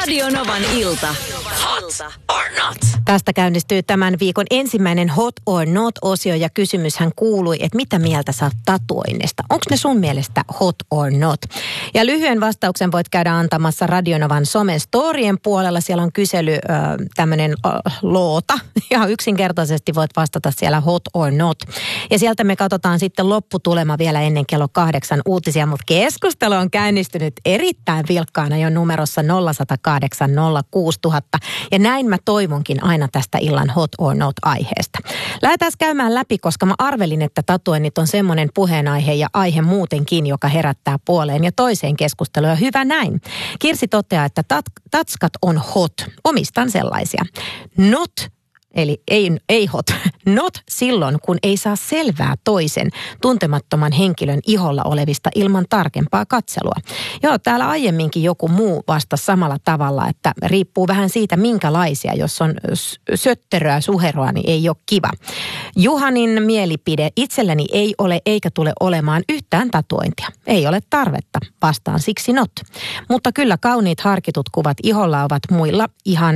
Radio Novan ilta. Hot or not? Tästä käynnistyy tämän viikon ensimmäinen Hot or Not-osio ja kysymyshän kuului, että mitä mieltä sä oot tatuoinnista? Onko ne sun mielestä hot or not? Ja lyhyen vastauksen voit käydä antamassa Radio Novan somen storien puolella. Siellä on kysely tämmöinen loota ja yksinkertaisesti voit vastata siellä hot or not. Ja sieltä me katsotaan sitten lopputulema vielä ennen kello 8 uutisia, mutta keskustelu on käynnistynyt erittäin vilkkaana jo numerossa 0108 06000. Ja näin mä toivonkin aina tästä illan hot or not -aiheesta. Lähdetään käymään läpi, koska mä arvelin, että tatuoinnit on semmoinen puheenaihe ja aihe muutenkin, joka herättää puoleen ja toiseen keskustelua. Hyvä näin. Kirsi toteaa, että tatskat on hot. Omistan sellaisia. Not, eli ei hot, not silloin, kun ei saa selvää toisen tuntemattoman henkilön iholla olevista ilman tarkempaa katselua. Joo, täällä aiemminkin joku muu vastasi samalla tavalla, että riippuu vähän siitä, minkälaisia. Jos on sötteröä, suheroa, niin ei ole kiva. Juhanin mielipide: itselläni ei ole eikä tule olemaan yhtään tatuointia. Ei ole tarvetta, vastaan siksi not. Mutta kyllä kauniit harkitut kuvat iholla ovat muilla ihan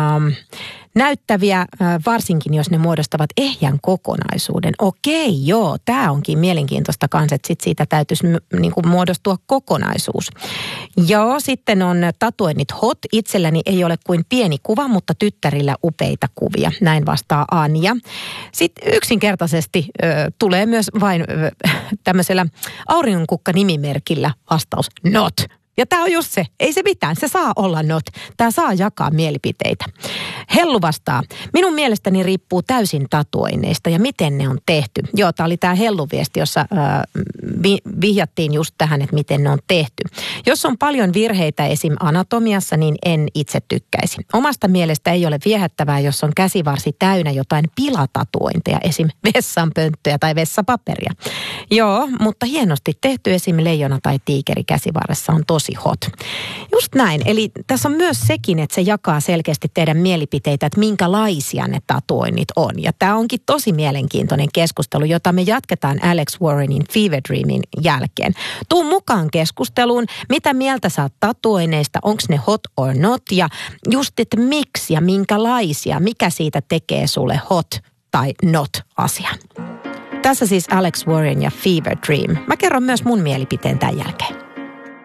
näyttäviä, varsinkin jos ne muodostavat ehjän kokonaisuuden. Okei, joo, tämä onkin mielenkiintoista kanssa, että siitä täytyisi niin kuin muodostua kokonaisuus. Joo, sitten on tatuoinnit hot. Itselläni ei ole kuin pieni kuva, mutta tyttärillä upeita kuvia. Näin vastaa Anja. Sitten yksinkertaisesti tulee myös vain tämmöisellä auringonkukka-nimimerkillä vastaus not. Ja tämä on just se. Ei se mitään. Se saa olla not. Tämä saa jakaa mielipiteitä. Hellu vastaa: minun mielestäni riippuu täysin tatuoinneista ja miten ne on tehty. Joo, tämä oli tämä Hellu-viesti, jossa vihjattiin just tähän, että miten ne on tehty. Jos on paljon virheitä esim. Anatomiassa, niin en itse tykkäisi. Omasta mielestä ei ole viehättävää, jos on käsivarsi täynnä jotain pilatatuointeja, esim. vessanpönttöjä tai vessapaperia. Joo, mutta hienosti tehty esim. Leijona tai tiikeri käsivarressa on tosi hot. Just näin. Eli tässä on myös sekin, että se jakaa selkeästi teidän mielipiteitä, että minkälaisia ne tatuoinnit on. Ja tämä onkin tosi mielenkiintoinen keskustelu, jota me jatketaan Alex Warrenin Fever Dreamin jälkeen. Tuu mukaan keskusteluun. Mitä mieltä sä oot tatuoinneista? Onko ne hot or not? Ja just, että miksi ja minkälaisia? Mikä siitä tekee sulle hot tai not asian? Tässä siis Alex Warren ja Fever Dream. Mä kerron myös mun mielipiteen tämän jälkeen.